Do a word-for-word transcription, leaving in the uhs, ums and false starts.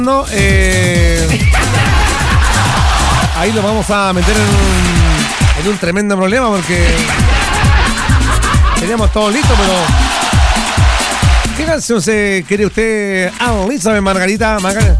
No, eh, ahí lo vamos a meter en un, en un tremendo problema porque teníamos todo listo, pero ¿qué canción se quiere usted, Elizabeth Margarita? Margarita?